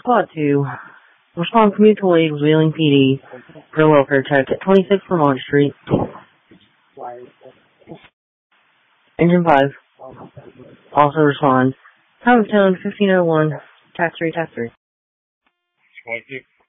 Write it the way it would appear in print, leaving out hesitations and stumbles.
Squad 2. Respond for mutual aid with Wheeling PD for a welfare check at 26 Vermont Street. Engine 5. Also respond. Time of tone 1501. Tax 3, tax 3. Squad 2.